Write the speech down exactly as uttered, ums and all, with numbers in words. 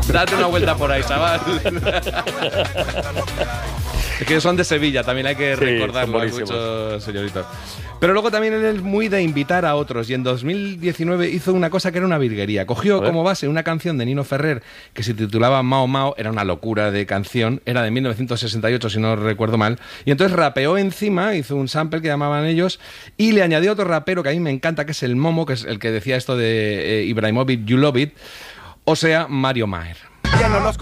Date una vuelta por ahí, chaval. Es que son de Sevilla, también hay que Sí, recordarlo son mucho, señorito. Pero luego también él es muy de invitar a otros, y en dos mil diecinueve hizo una cosa que era una virguería. Cogió como base una canción de Nino Ferrer que se titulaba Mao Mao, era una locura de canción, era de mil novecientos sesenta y ocho si no recuerdo mal, y entonces rapeó encima, hizo un sample que llamaban ellos, y le añadió otro rapero que a mí me encanta, que es el Momo, que es el que decía esto de eh, Ibrahimovic, You Love It, o sea, Mario Maer. Ya no los